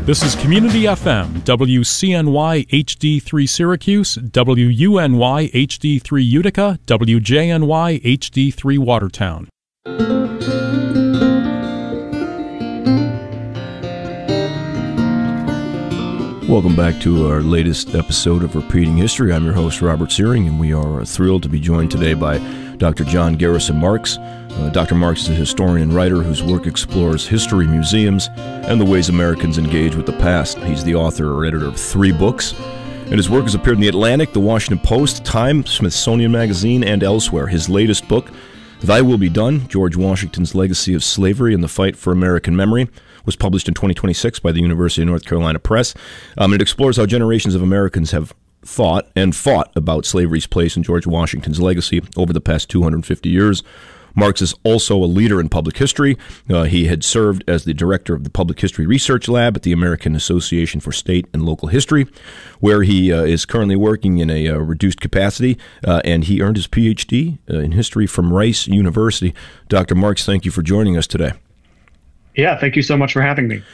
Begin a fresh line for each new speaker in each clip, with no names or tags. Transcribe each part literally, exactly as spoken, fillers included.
This is Community F M, W C N Y H D three Syracuse, W U N Y H D three Utica, W J N Y H D three Watertown.
Welcome back to our latest episode of Repeating History. I'm your host, Robert Searing, and we are thrilled to be joined today by Doctor John Garrison Marks. Uh, Doctor Marks is a historian and writer whose work explores history, museums, and the ways Americans engage with the past. He's the author or editor of three books, and his work has appeared in The Atlantic, The Washington Post, Time, Smithsonian Magazine, and elsewhere. His latest book, Thy Will Be Done, George Washington's Legacy of Slavery and the Fight for American Memory, was published in twenty twenty-six by the University of North Carolina Press. Um, it explores how generations of Americans have thought and fought about slavery's place in George Washington's legacy over the past two hundred fifty years. Marks is also a leader in public history. Uh, he had served as the director of the Public History Research Lab at the American Association for State and Local History, where he uh, is currently working in a uh, reduced capacity, uh, and he earned his P H D uh, in history from Rice University. Doctor Marks, thank you for joining us today.
Yeah, thank you so much for having me.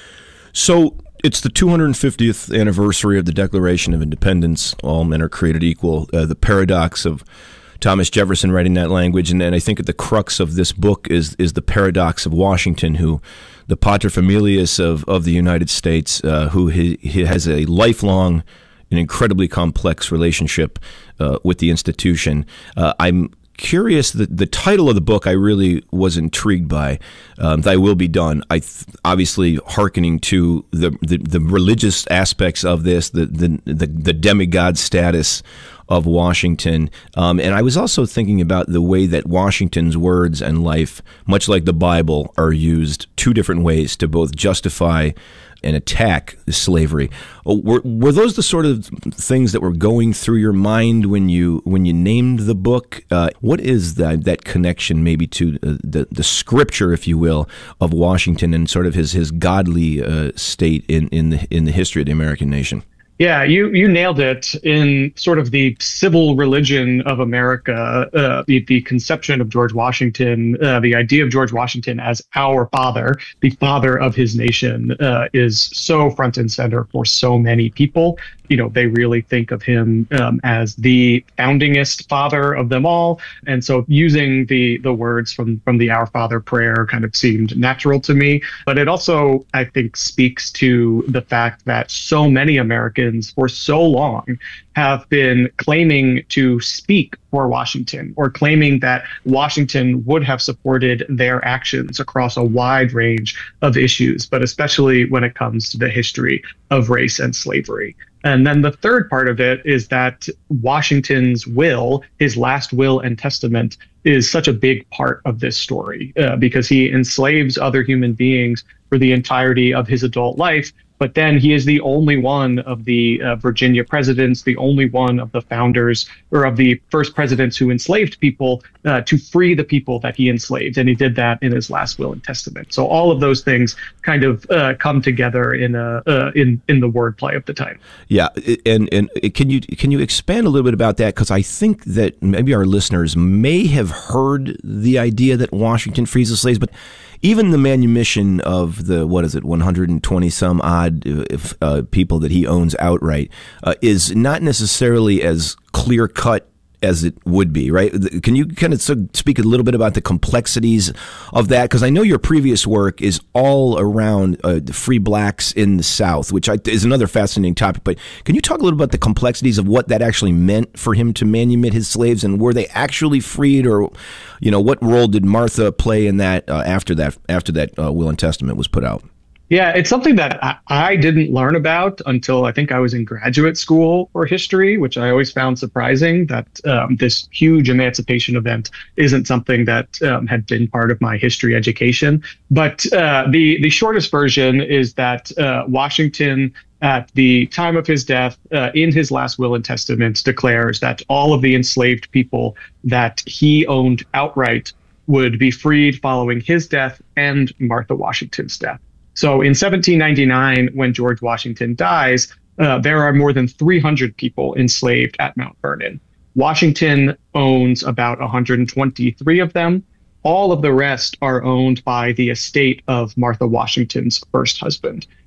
So it's the two hundred fiftieth anniversary of the Declaration of Independence. All men are created equal. Uh, the paradox of Thomas Jefferson writing that language, and, and I think at the crux of this book is is the paradox of Washington, who, the paterfamilias of, of the United States, uh, who he, he has a lifelong and incredibly complex relationship uh, with the institution. Uh, I'm curious, the, the title of the book I really was intrigued by, um, Thy Will Be Done. I th- obviously hearkening to the, the, the religious aspects of this, the, the, the, the demigod status of Washington. Um, and I was also thinking about the way that Washington's words and life, much like the Bible, are used two different ways to both justify and attack slavery. Were, were those the sort of things that were going through your mind when you when you named the book? Uh, what is that that connection maybe to uh, the the scripture, if you will, of Washington and sort of his his godly uh, state in in the in the history of the American nation?
Yeah, you you nailed it in sort of the civil religion of America, uh, the, the conception of George Washington, uh, the idea of George Washington as our father, the father of his nation, uh, is so front and center for so many people. You know, they really think of him um, as the foundingest father of them all. And so using the the words from, from the Our Father prayer kind of seemed natural to me. But it also, I think, speaks to the fact that so many Americans for so long have been claiming to speak for Washington, or claiming that Washington would have supported their actions across a wide range of issues, but especially when it comes to the history of race and slavery. And then the third part of it is that Washington's will, his last will and testament, is such a big part of this story uh, because he enslaves other human beings for the entirety of his adult life. But then he is the only one of the uh, Virginia presidents, the only one of the founders or of the first presidents who enslaved people uh, to free the people that he enslaved. And he did that in his last will and testament. So all of those things kind of uh, come together in a, uh, in in the wordplay of the time.
Yeah, and and can you can you expand a little bit about that? Because I think that maybe our listeners may have heard the idea that Washington frees the slaves, but even the manumission of the, what is it, one hundred twenty some odd uh, people that he owns outright uh, is not necessarily as clear cut as it would be, right? Can you kind of speak a little bit about the complexities of that? Because I know your previous work is all around uh, the free blacks in the South, which I, is another fascinating topic. But can you talk a little about the complexities of what that actually meant for him to manumit his slaves, and were they actually freed, or, you know, what role did Martha play in that uh, after that after that uh, will and testament was put out?
Yeah, it's something that I, I didn't learn about until I think I was in graduate school for history, which I always found surprising that um, this huge emancipation event isn't something that um, had been part of my history education. But uh, the, the shortest version is that uh, Washington, at the time of his death, uh, in his last will and testament, declares that all of the enslaved people that he owned outright would be freed following his death and Martha Washington's death. So in seventeen ninety-nine, when George Washington dies, uh, there are more than three hundred people enslaved at Mount Vernon. Washington owns about one hundred twenty-three of them. All of the rest are owned by the estate of Martha Washington's first husband.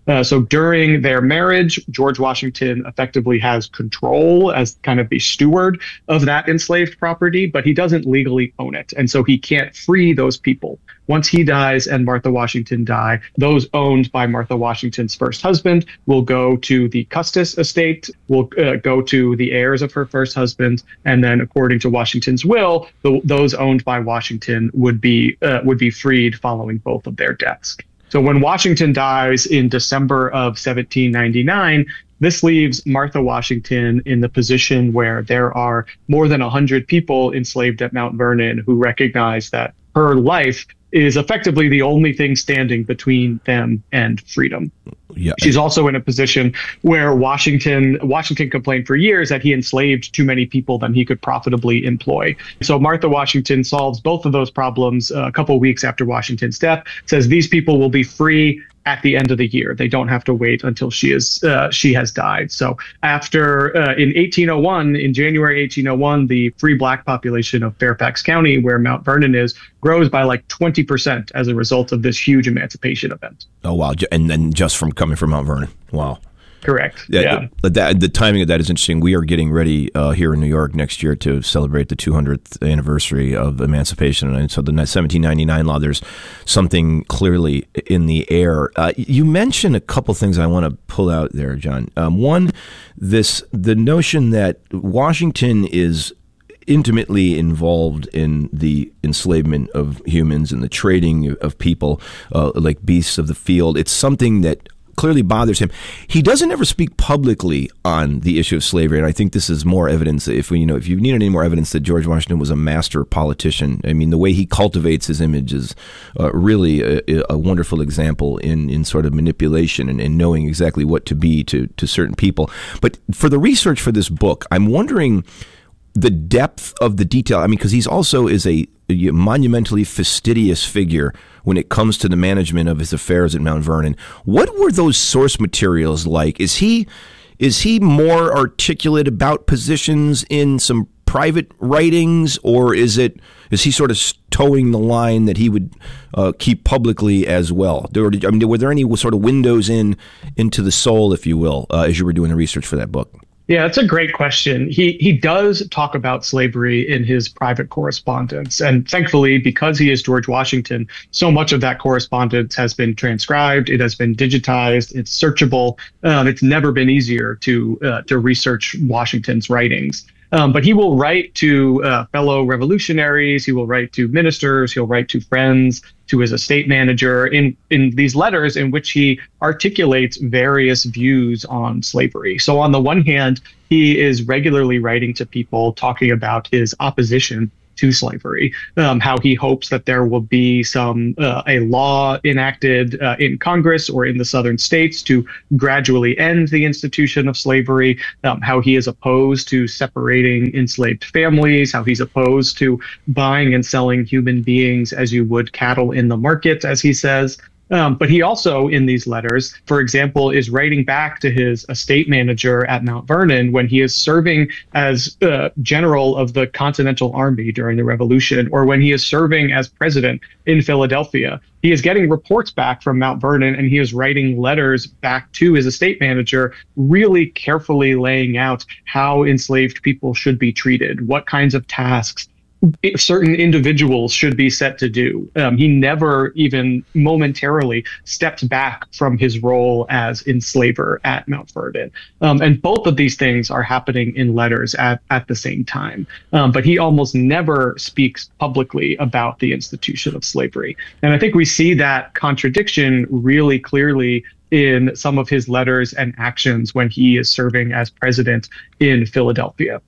Uh, so during their marriage, George Washington effectively has control as kind of the steward of that enslaved property, but he doesn't legally own it. And so he can't free those people. Once he dies and Martha Washington die, those owned by Martha Washington's first husband will go to the Custis estate, will uh, go to the heirs of her first husband, and then according to Washington's will, the, those owned by Washington would be uh, would be freed following both of their deaths. So when Washington dies in December of seventeen ninety-nine, this leaves Martha Washington in the position where there are more than one hundred people enslaved at Mount Vernon who recognize that her life is effectively the only thing standing between them and freedom. Yeah. She's also in a position where Washington Washington complained for years that he enslaved too many people than he could profitably employ. So Martha Washington solves both of those problems uh, a couple of weeks after Washington's death, says these people will be free at the end of the year. They don't have to wait until she is uh, she has died. So after uh, in eighteen oh one, in January eighteen oh one, the free black population of Fairfax County, where Mount Vernon is, grows by like twenty percent as a result of this huge emancipation event.
Oh, wow. And then just from coming from Mount Vernon. Wow.
Correct.
Yeah.
yeah.
The, the, the timing of that is interesting. We are getting ready uh, here in New York next year to celebrate the two hundredth anniversary of emancipation. And so the seventeen ninety-nine law, there's something clearly in the air. Uh, you mentioned a couple things I want to pull out there, John. Um, one, this the notion that Washington is intimately involved in the enslavement of humans and the trading of people uh, like beasts of the field. It's something that clearly bothers him. He doesn't ever speak publicly on the issue of slavery, and I think this is more evidence. If we, you know, if you need any more evidence that George Washington was a master politician, I mean, the way he cultivates his image is uh, really a, a wonderful example in, in sort of manipulation and, and knowing exactly what to be to to certain people. But for the research for this book, I'm wondering the depth of the detail. I mean, because he's also is a, a monumentally fastidious figure when it comes to the management of his affairs at Mount Vernon. What were those source materials like? Is he is he more articulate about positions in some private writings, or is it is he sort of towing the line that he would uh, keep publicly as well? There were, I mean, were there any sort of windows in into the soul, if you will, uh, as you were doing the research for that book?
Yeah, that's a great question. He he does talk about slavery in his private correspondence. And thankfully, because he is George Washington, so much of that correspondence has been transcribed. It has been digitized. It's searchable. Um, it's never been easier to uh, to research Washington's writings. Um, but he will write to uh, fellow revolutionaries. He will write to ministers. He'll write to friends, to his estate manager in, in these letters in which he articulates various views on slavery. So on the one hand, he is regularly writing to people talking about his opposition to slavery, um, how he hopes that there will be some uh, a law enacted uh, in Congress or in the southern states to gradually end the institution of slavery, um, how he is opposed to separating enslaved families, how he's opposed to buying and selling human beings as you would cattle in the market, as he says. Um, but he also, in these letters, for example, is writing back to his estate manager at Mount Vernon when he is serving as uh, general of the Continental Army during the Revolution, or when he is serving as president in Philadelphia. He is getting reports back from Mount Vernon, and he is writing letters back to his estate manager, really carefully laying out how enslaved people should be treated, what kinds of tasks certain individuals should be set to do. Um, he never even momentarily stepped back from his role as enslaver at Mount Vernon. Um, and both of these things are happening in letters at, at the same time. Um, but he almost never speaks publicly about the institution of slavery. And I think we see that contradiction really clearly in some of his letters and actions when he is serving as president in Philadelphia.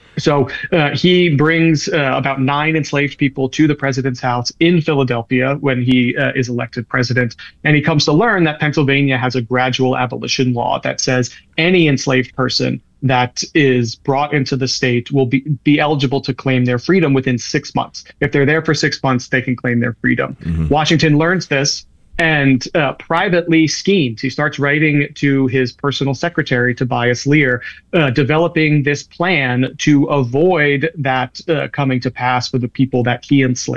So uh, he brings uh, about nine enslaved people to the president's house in Philadelphia when he uh, is elected president. And he comes to learn that Pennsylvania has a gradual abolition law that says any enslaved person that is brought into the state will be, be eligible to claim their freedom within six months. If they're there for six months, they can claim their freedom. Mm-hmm. Washington learns this and uh, privately schemes. He starts writing to his personal secretary, Tobias Lear, uh, developing this plan to avoid that uh, coming to pass for the people that he enslaved.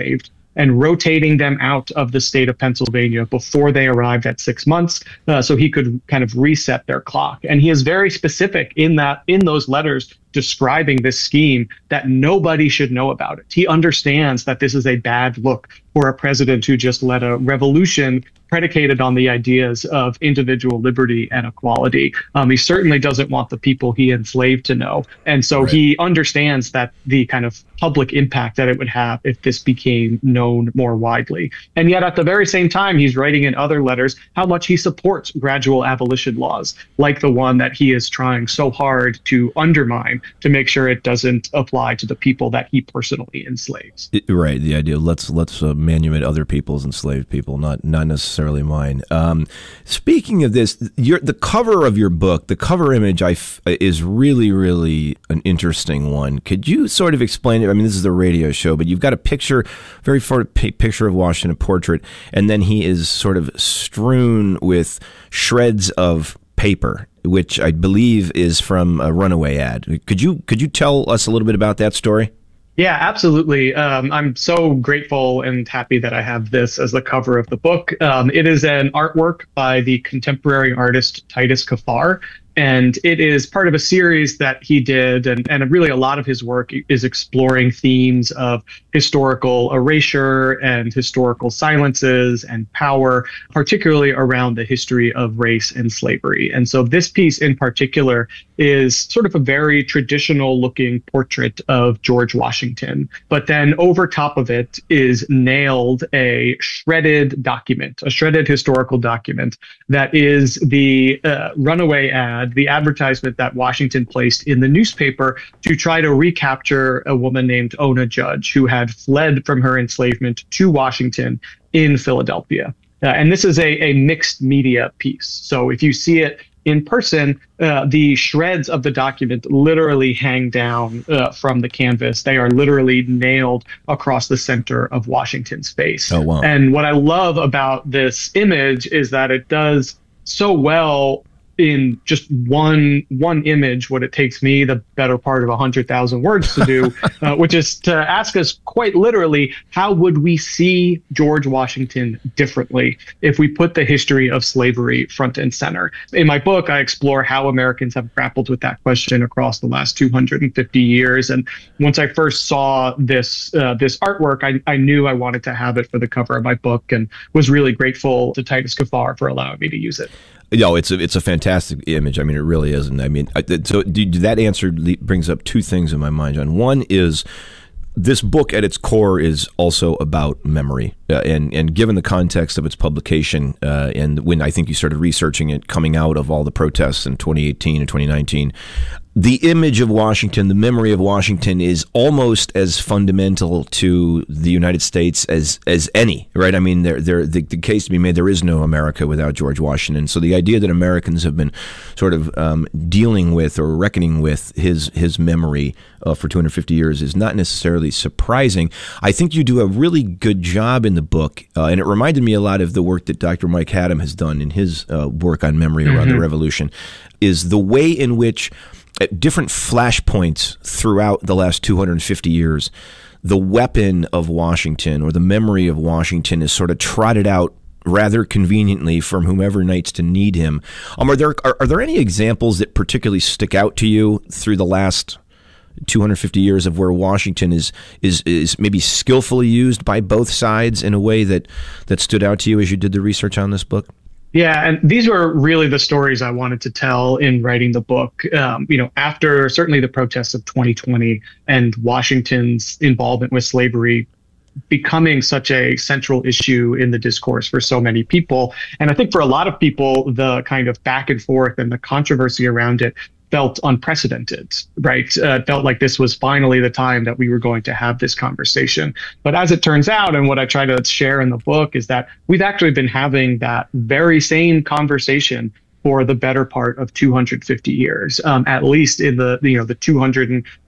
and rotating them out of the state of Pennsylvania before they arrived at six months, uh, so he could kind of reset their clock. And he is very specific in that in those letters describing this scheme that nobody should know about it. He understands that this is a bad look for a president who just led a revolution predicated on the ideas of individual liberty and equality. Um, he certainly doesn't want the people he enslaved to know. And so
Right.
he understands that the kind of public impact that it would have if this became known more widely. And yet at the very same time, he's writing in other letters how much he supports gradual abolition laws, like the one that he is trying so hard to undermine to make sure it doesn't apply to the people that he personally enslaves.
It- right. The idea, let's let's uh, manumit other people's enslaved people, not not necessarily mine. Um, speaking of this, your, the cover of your book, the cover image I f- is really, really an interesting one. Could you sort of explain it? I mean, this is a radio show, but you've got a picture, very far p- picture of Washington, a portrait, and then he is sort of strewn with shreds of paper, which I believe is from a Runaway ad. Could you could you tell us a little bit about that story?
Yeah, absolutely. Um, I'm so grateful and happy that I have this as the cover of the book. Um, it is an artwork by the contemporary artist Titus Kaphar, and it is part of a series that he did. And, and really, a lot of his work is exploring themes of historical erasure and historical silences and power, particularly around the history of race and slavery. And so this piece in particular is sort of a very traditional looking portrait of George Washington. But then over top of it is nailed a shredded document, a shredded historical document that is the uh, runaway ad, the advertisement that Washington placed in the newspaper to try to recapture a woman named Ona Judge, who had fled from her enslavement to Washington in Philadelphia. Uh, and this is a, a mixed media piece. So if you see it in person, uh, the shreds of the document literally hang down uh, from the canvas. They are literally nailed across the center of Washington's face.
Oh, wow.
And what I love about this image is that it does so well in just one one image what it takes me the better part of one hundred thousand words to do, uh, which is to ask us quite literally, how would we see George Washington differently if we put the history of slavery front and center? In my book, I explore how Americans have grappled with that question across the last two hundred fifty years. And once I first saw this uh, this artwork, I, I knew I wanted to have it for the cover of my book, and was really grateful to Titus Kaphar for allowing me to use it.
No, it's a it's a fantastic image. I mean, it really is. And I mean, I, so do, that answer brings up two things in my mind, John. One is this book at its core is also about memory. Uh, and, and given the context of its publication, uh, and when I think you started researching it coming out of all the protests in twenty eighteen and twenty nineteen, the image of Washington, the memory of Washington is almost as fundamental to the United States as as any, right? I mean, there, there, the, the case to be made, there is no America without George Washington. So the idea that Americans have been sort of um, dealing with or reckoning with his his memory uh, for two hundred fifty years is not necessarily surprising. I think you do a really good job in the book, uh, and it reminded me a lot of the work that Doctor Mike Haddam has done in his uh, work on memory around mm-hmm. the Revolution, is the way in which at different flashpoints throughout the last two hundred fifty years, the weapon of Washington or the memory of Washington is sort of trotted out rather conveniently from whomever needs to need him. Um, are there are, are there any examples that particularly stick out to you through the last two hundred fifty years of where Washington is is is maybe skillfully used by both sides in a way that that stood out to you as you did the research on this book?
Yeah, and these were really the stories I wanted to tell in writing the book. Um, you know, after certainly the protests of twenty twenty and Washington's involvement with slavery becoming such a central issue in the discourse for so many people. And I think for a lot of people, the kind of back and forth and the controversy around it felt unprecedented, right? Uh, it felt like this was finally the time that we were going to have this conversation. But as it turns out, and what I try to share in the book, is that we've actually been having that very same conversation for the better part of two hundred fifty years, um, at least in the you know the two hundred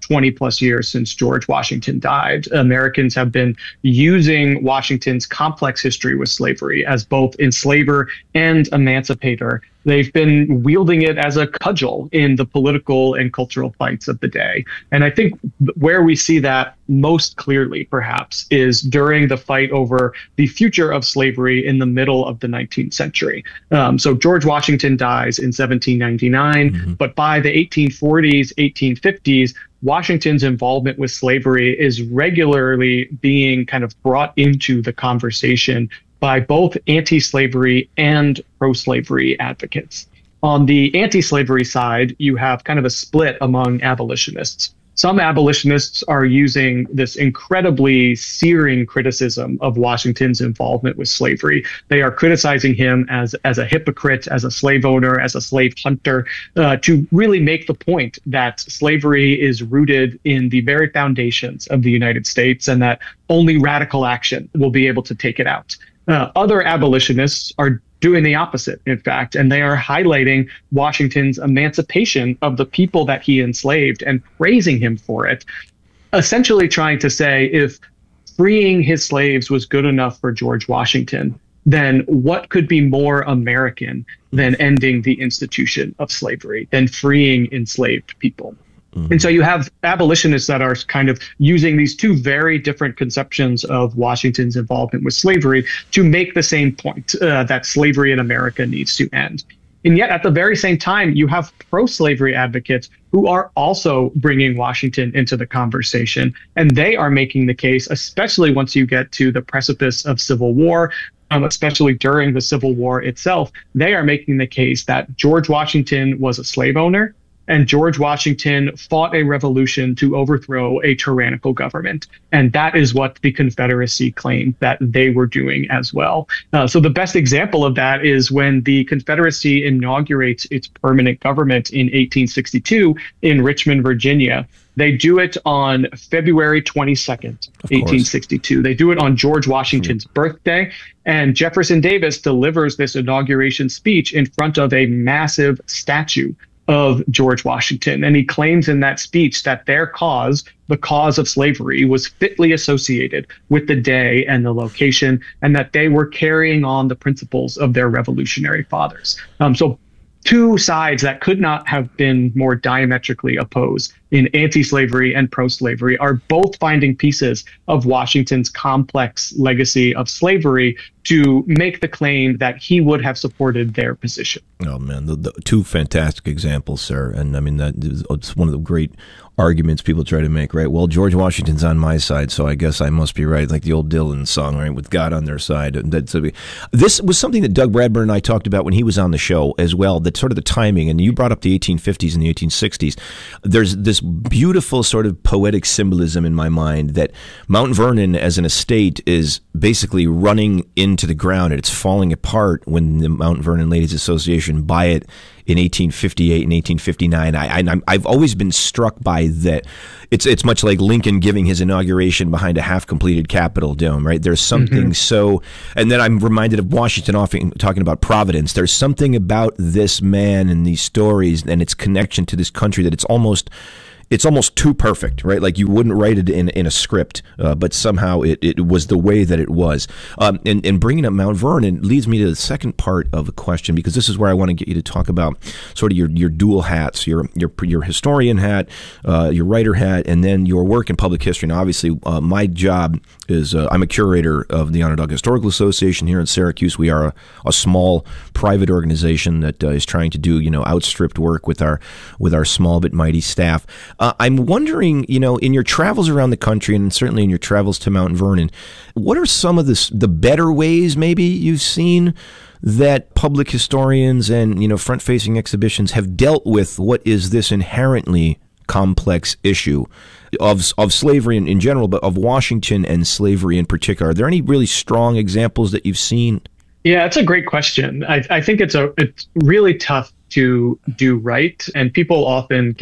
twenty plus years since George Washington died. Americans have been using Washington's complex history with slavery as both enslaver and emancipator. They've been wielding it as a cudgel in the political and cultural fights of the day. And I think where we see that most clearly, perhaps, is during the fight over the future of slavery in the middle of the nineteenth century. Um, so George Washington dies in seventeen ninety-nine, mm-hmm. but by the eighteen forties, eighteen fifties, Washington's involvement with slavery is regularly being kind of brought into the conversation by both anti-slavery and pro-slavery advocates. On the anti-slavery side, you have kind of a split among abolitionists. Some abolitionists are using this incredibly searing criticism of Washington's involvement with slavery. They are criticizing him as, as a hypocrite, as a slave owner, as a slave hunter, uh, to really make the point that slavery is rooted in the very foundations of the United States and that only radical action will be able to take it out. Uh, other abolitionists are doing the opposite, in fact, and they are highlighting Washington's emancipation of the people that he enslaved and praising him for it, essentially trying to say if freeing his slaves was good enough for George Washington, then what could be more American than ending the institution of slavery, than freeing enslaved people? And so you have abolitionists that are kind of using these two very different conceptions of Washington's involvement with slavery to make the same point, uh, that slavery in America needs to end. And yet at the very same time, you have pro-slavery advocates who are also bringing Washington into the conversation. And they are making the case, especially once you get to the precipice of civil war, um, especially during the Civil War itself, they are making the case that George Washington was a slave owner, and George Washington fought a revolution to overthrow a tyrannical government. And that is what the Confederacy claimed that they were doing as well. Uh, so the best example of that is when the Confederacy inaugurates its permanent government in eighteen sixty-two in Richmond, Virginia. They do it on February twenty-second, eighteen sixty-two. They do it on George Washington's mm-hmm. birthday. And Jefferson Davis delivers this inauguration speech in front of a massive statue of George Washington. And he claims in that speech that their cause, the cause of slavery, was fitly associated with the day and the location, and that they were carrying on the principles of their revolutionary fathers. Um, so two sides that could not have been more diametrically opposed in anti-slavery and pro-slavery are both finding pieces of Washington's complex legacy of slavery to make the claim that he would have supported their position.
Oh, man, the, the two fantastic examples, sir. And I mean, that is, it's one of the great arguments people try to make, right? Well, George Washington's on my side, so I guess I must be right, like the old Dylan song, right? With God on their side. That's, this was something that Doug Bradburn and I talked about when he was on the show as well, that sort of the timing, and you brought up the eighteen fifties and the eighteen sixties. There's this beautiful sort of poetic symbolism in my mind that Mount Vernon as an estate is basically running into the ground and it's falling apart when the Mount Vernon Ladies Association buy it in eighteen fifty-eight and eighteen fifty-nine. I, I, I've always been struck by that. It's it's much like Lincoln giving his inauguration behind a half-completed Capitol dome, right? There's something mm-hmm. so, and then I'm reminded of Washington often talking about Providence. There's something about this man and these stories and its connection to this country that it's almost It's almost too perfect, right? Like you wouldn't write it in, in a script, uh, but somehow it, it was the way that it was. Um, and, and bringing up Mount Vernon leads me to the second part of the question, because this is where I want to get you to talk about sort of your, your dual hats, your your your historian hat, uh, your writer hat, and then your work in public history. And obviously, uh, my job is uh, I'm a curator of the Onondaga Historical Association here in Syracuse. We are a, a small private organization that uh, is trying to do, you know, outstripped work with our with our small but mighty staff. Uh, I'm wondering, you know, in your travels around the country and certainly in your travels to Mount Vernon, what are some of the, the better ways maybe you've seen that public historians and, you know, front-facing exhibitions have dealt with what is this inherently complex issue of of slavery in, in general, but of Washington and slavery in particular? Are there any really strong examples that you've seen?
Yeah, it's a great question. I, I think it's a it's really tough to do right, and people often get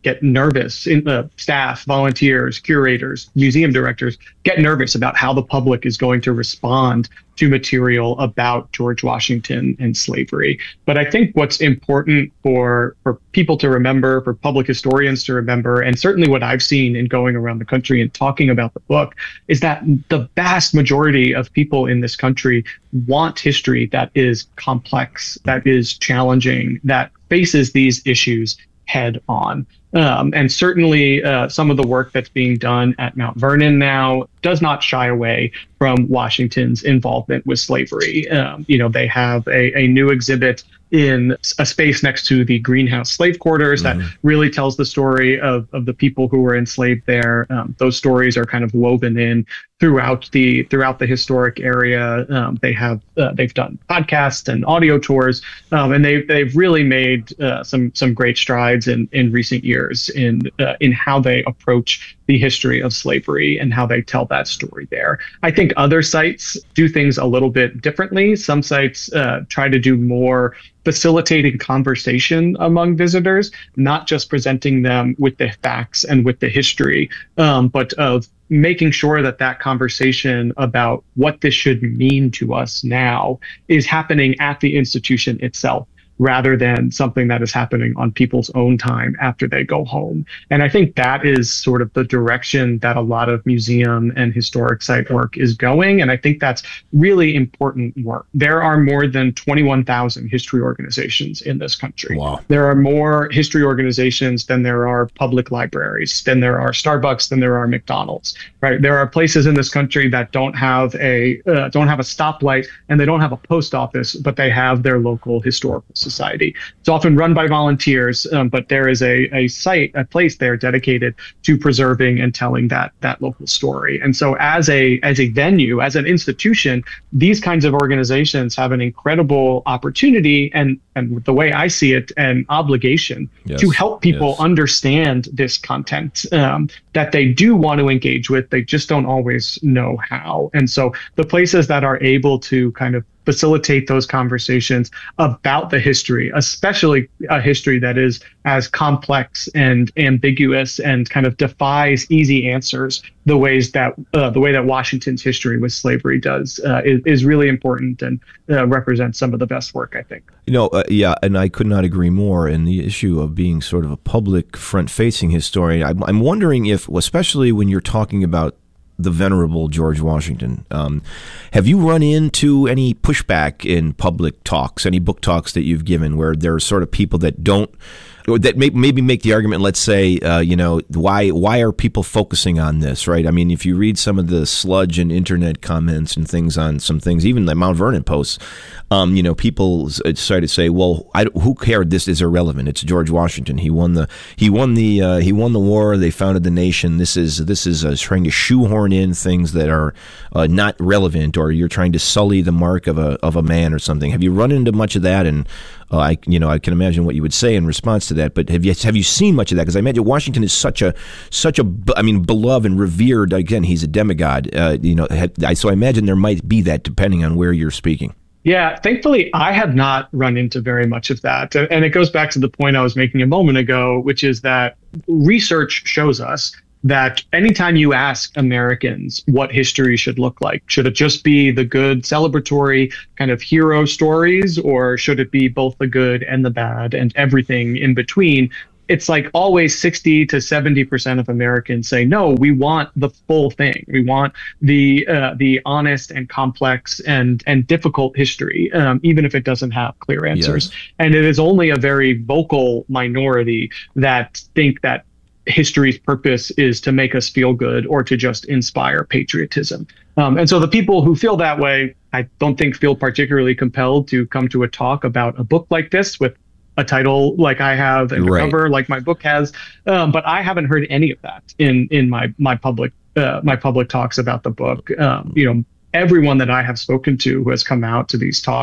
get nervous. In uh, staff, volunteers, curators, museum directors get nervous about how the public is going to respond to material about George Washington and slavery. But I think what's important for for people to remember, for public historians to remember, and certainly what I've seen in going around the country and talking about the book, is that the vast majority of people in this country want history that is complex, that is challenging, that faces these issues head on. Um, and certainly uh, some of the work that's being done at Mount Vernon now does not shy away from Washington's involvement with slavery. Um, you know, they have a, a new exhibit in a space next to the greenhouse slave quarters mm-hmm. that really tells the story of, of the people who were enslaved there. Um, those stories are kind of woven in throughout the throughout the historic area. Um, they have uh, they've done podcasts and audio tours, um, and they they've really made uh, some some great strides in in recent years in uh, in how they approach the history of slavery and how they tell that story there. I think other sites do things a little bit differently. Some sites uh, try to do more facilitating conversation among visitors, not just presenting them with the facts and with the history, um, but of making sure that that conversation about what this should mean to us now is happening at the institution itself, rather than something that is happening on people's own time after they go home. And I think that is sort of the direction that a lot of museum and historic site work is going. And I think that's really important work. There are more than twenty-one thousand history organizations in this country.
Wow.
There are more history organizations than there are public libraries, than there are Starbucks, than there are McDonald's, right? There are places in this country that don't have a uh, don't have a stoplight and they don't have a post office, but they have their local historical society. It's often run by volunteers, um, but there is a, a site, a place there dedicated to preserving and telling that that local story. And so as a as a venue, as an institution, these kinds of organizations have an incredible opportunity and, and the way I see it, an obligation yes. to help people yes. understand this content um, that they do want to engage with. They just don't always know how. And so the places that are able to kind of facilitate those conversations about the history, especially a history that is as complex and ambiguous and kind of defies easy answers, the ways that uh, the way that Washington's history with slavery does, uh, is, is really important and uh, represents some of the best work, I think.
You know, uh, yeah, and I could not agree more. And the issue of being sort of a public front-facing historian, I'm, I'm wondering if, especially when you're talking about the venerable George Washington. Um, have you run into any pushback in public talks, any book talks that you've given where there are sort of people that don't, or that may, maybe make the argument, let's say, uh, you know, why why are people focusing on this, right? I mean, if you read some of the sludge and internet comments and things on some things, even the Mount Vernon posts, um, you know, people try to say, well, I, who cared? This is irrelevant. It's George Washington. He won the he won the uh, he won the war. They founded the nation. This is this is uh, trying to shoehorn in things that are uh, not relevant, or you're trying to sully the mark of a of a man or something. Have you run into much of that? And uh, I you know I can imagine what you would say in response to that. But have you have you seen much of that? Because I imagine Washington is such a such a I mean beloved and revered. Again, he's a demigod. Uh, you know, so I imagine there might be that depending on where you're speaking.
Yeah, thankfully, I have not run into very much of that. And it goes back to the point I was making a moment ago, which is that research shows us that anytime you ask Americans what history should look like, should it just be the good celebratory kind of hero stories, or should it be both the good and the bad and everything in between? It's like always sixty to seventy percent of Americans say, no, we want the full thing. We want the uh, the honest and complex and and difficult history, um, even if it doesn't have clear answers. Yes. And it is only a very vocal minority that think that history's purpose is to make us feel good or to just inspire patriotism. Um, and so the people who feel that way, I don't think feel particularly compelled to come to a talk about a book like this with a title like I have and
right.
a cover like my book has, um, but I haven't heard any of that in in my my public uh, my public talks about the book. Um, you know, everyone that I have spoken to who has come out to these talks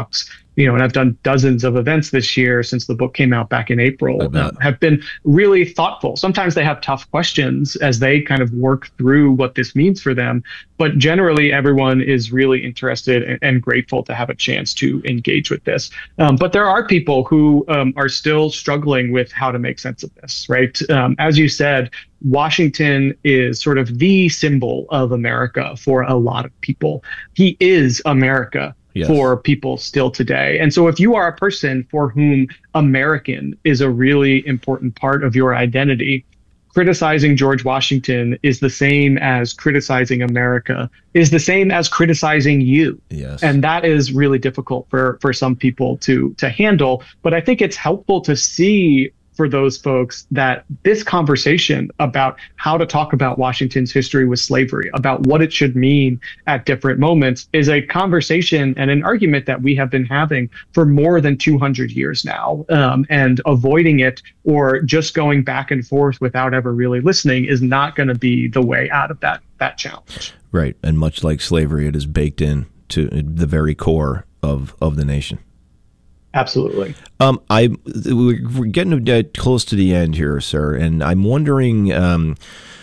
you know, and I've done dozens of events this year since the book came out back in April, um, have been really thoughtful. Sometimes they have tough questions as they kind of work through what this means for them. But generally, everyone is really interested and, and grateful to have a chance to engage with this. Um, but there are people who um, are still struggling with how to make sense of this, right? Um, as you said, Washington is sort of the symbol of America for a lot of people. He is America. Yes. For people still today. And so if you are a person for whom American is a really important part of your identity, criticizing George Washington is the same as criticizing America, is the same as criticizing you.
Yes.
And that is really difficult for, for some people to, to handle. But I think it's helpful to see for those folks that this conversation about how to talk about Washington's history with slavery, about what it should mean at different moments, is a conversation and an argument that we have been having for more than two hundred years now. Um, and avoiding it or just going back and forth without ever really listening is not going to be the way out of that, that challenge.
Right. And much like slavery, it is baked in to the very core of, of the nation.
Absolutely.
Um, I we're getting close to the end here, sir, and I'm wondering. Um,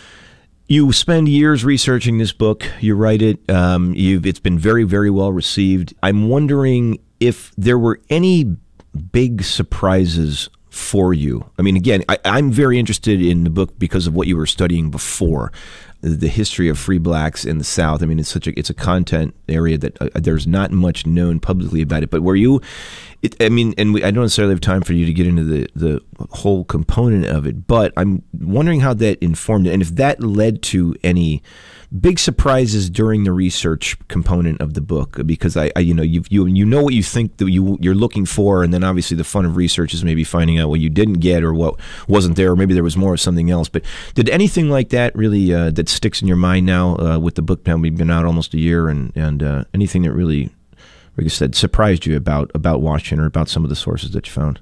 you spend years researching this book. You write it. Um, you've it's been very, very well received. I'm wondering if there were any big surprises for you. I mean, again, I, I'm very interested in the book because of what you were studying before. The history of free blacks in the South. I mean, it's such a it's a content area that uh, there's not much known publicly about it. But were you, it, I mean, and we, I don't necessarily have time for you to get into the, the whole component of it, but I'm wondering how that informed it, and if that led to any big surprises during the research component of the book. Because I, I you know, you you you know what you think that you you're looking for, and then obviously the fun of research is maybe finding out what you didn't get or what wasn't there, or maybe there was more of something else. But did anything like that really uh, that sticks in your mind now uh, with the book now we've been out almost a year, and and uh, anything that really, like I said, surprised you about about Washington or about some of the sources that you found?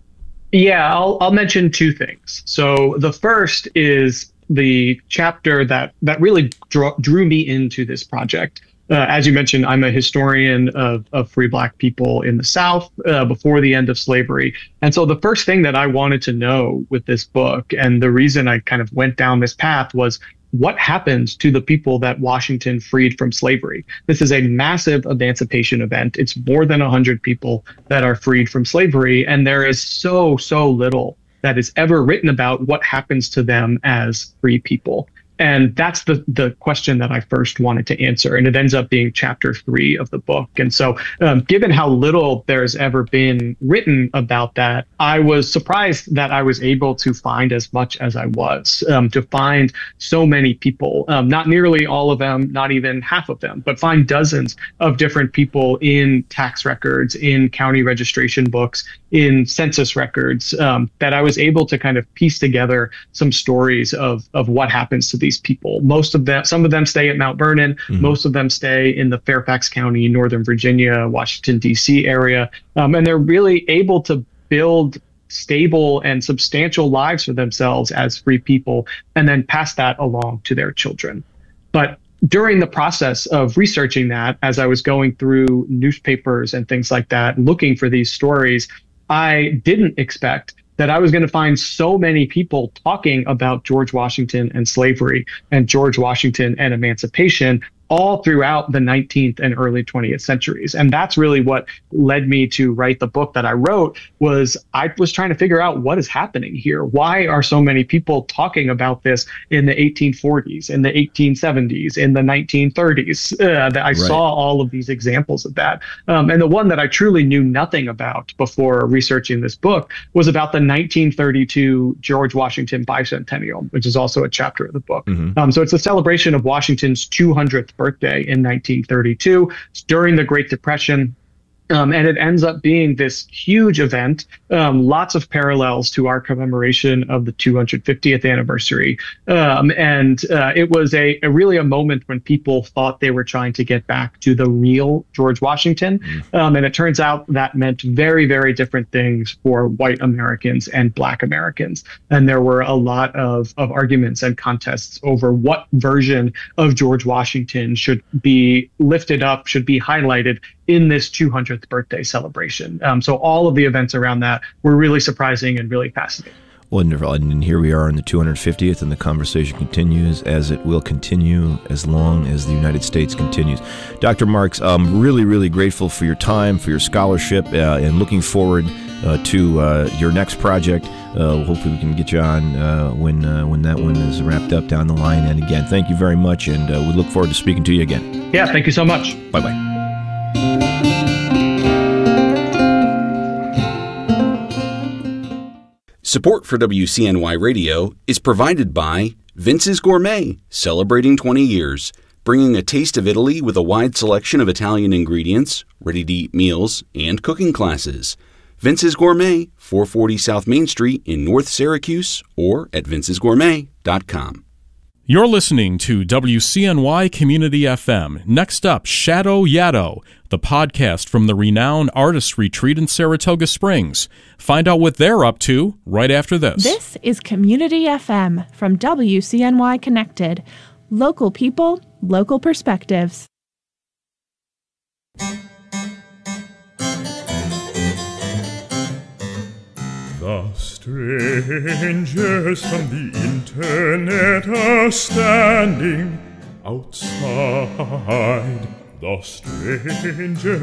Yeah, I'll I'll mention two things. So the first is the chapter that that really drew, drew me into this project. Uh, as you mentioned, I'm a historian of, of free black people in the South uh, before the end of slavery. And so the first thing that I wanted to know with this book, and the reason I kind of went down this path, was what happened to the people that Washington freed from slavery. This is a massive emancipation event. It's more than one hundred people that are freed from slavery. And there is so, so little that is ever written about what happens to them as free people. And that's the the question that I first wanted to answer. And it ends up being chapter three of the book. And so um, given how little there's ever been written about that, I was surprised that I was able to find as much as I was, um, to find so many people, um, not nearly all of them, not even half of them, but find dozens of different people in tax records, in county registration books, in census records, um, that I was able to kind of piece together some stories of, of what happens to these people. Most of them, some of them stay at Mount Vernon. Mm-hmm. Most of them stay in the Fairfax County, Northern Virginia, Washington, D C area. Um, and they're really able to build stable and substantial lives for themselves as free people, and then pass that along to their children. But during the process of researching that, as I was going through newspapers and things like that, looking for these stories, I didn't expect that I was going to find so many people talking about George Washington and slavery and George Washington and emancipation all throughout the nineteenth and early twentieth centuries. And that's really what led me to write the book that I wrote. Was I was trying to figure out what is happening here. Why are so many people talking about this in the eighteen forties, in the eighteen seventies, in the nineteen thirties? Uh, that I right. saw all of these examples of that. Um, and the one that I truly knew nothing about before researching this book was about the nineteen thirty-two George Washington Bicentennial, which is also a chapter of the book. Mm-hmm. Um, so it's a celebration of Washington's two hundredth birthday in nineteen thirty-two. It's during the Great Depression. Um, and it ends up being this huge event, um, lots of parallels to our commemoration of the two hundred fiftieth anniversary. Um, and uh, it was a, a really a moment when people thought they were trying to get back to the real George Washington. Mm. Um, and it turns out that meant very, very different things for white Americans and Black Americans. And there were a lot of, of arguments and contests over what version of George Washington should be lifted up, should be highlighted in this two hundredth birthday celebration. Um, so all of the events around that were really surprising and really fascinating.
Wonderful. And here we are in the two hundred fiftieth, and the conversation continues, as it will continue as long as the United States continues. Doctor Marks, I'm really, really grateful for your time, for your scholarship, uh, and looking forward uh, to uh, your next project. Uh, hopefully we can get you on uh, when uh, when that one is wrapped up down the line. And again, thank you very much, and uh, we look forward to speaking to you again.
Yeah, thank you so much.
Bye-bye.
Support for W C N Y Radio is provided by Vince's Gourmet, celebrating twenty years, bringing a taste of Italy with a wide selection of Italian ingredients, ready-to-eat meals, and cooking classes. Vince's Gourmet, four forty South Main Street in North Syracuse, or at vinces gourmet dot com.
You're listening to W C N Y Community F M. Next up, Shadow Yaddo, the podcast from the renowned Artist Retreat in Saratoga Springs. Find out what they're up to right after this.
This is Community F M from W C N Y Connected. Local people, local perspectives.
The strangers from the internet are standing outside. The strangers